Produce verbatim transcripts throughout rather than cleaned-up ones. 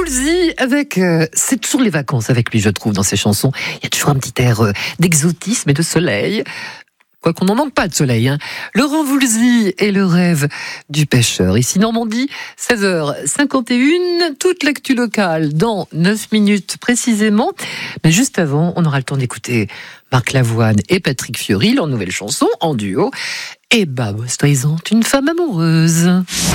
Woolsey avec... Euh, c'est toujours les vacances avec lui, je trouve, dans ses chansons. Il y a toujours un petit air euh, d'exotisme et de soleil. Quoi qu'on n'en manque pas de soleil. Hein. Laurent Woolsey et le rêve du pêcheur. Ici Normandie, seize heures cinquante et une. Toute l'actu locale dans neuf minutes précisément. Mais juste avant, on aura le temps d'écouter Marc Lavoine et Patrick Fiori, leur nouvelle chanson en duo. Et Barbra Streisand, une femme amoureuse.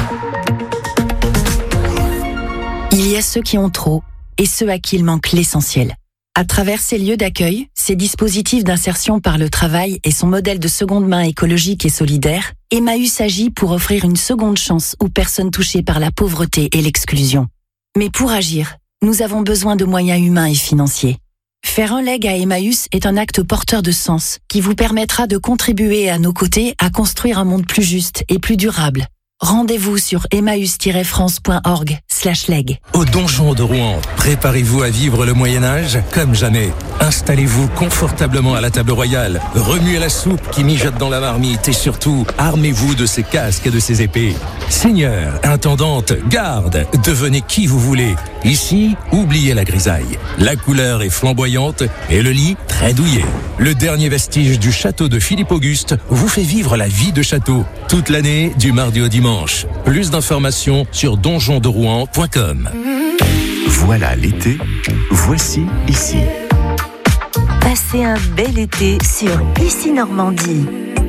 Il y a ceux qui ont trop et ceux à qui il manque l'essentiel. À travers ces lieux d'accueil, ces dispositifs d'insertion par le travail et son modèle de seconde main écologique et solidaire, Emmaüs agit pour offrir une seconde chance aux personnes touchées par la pauvreté et l'exclusion. Mais pour agir, nous avons besoin de moyens humains et financiers. Faire un leg à Emmaüs est un acte porteur de sens qui vous permettra de contribuer à nos côtés à construire un monde plus juste et plus durable. Rendez-vous sur emmaüs tiret france point org slash leg. Au donjon de Rouen, préparez-vous à vivre le Moyen-Âge comme jamais. Installez-vous confortablement à la table royale, remuez la soupe qui mijote dans la marmite et surtout, armez-vous de ces casques et de ces épées. Seigneur, intendante, garde, devenez qui vous voulez. Ici, oubliez la grisaille. La couleur est flamboyante et le lit très douillet. Le dernier vestige du château de Philippe Auguste vous fait vivre la vie de château. Toute l'année, du mardi au dimanche. Plus d'informations sur donjon de rouen point com. Voilà l'été, voici ici. Passez un bel été sur Ici Normandie.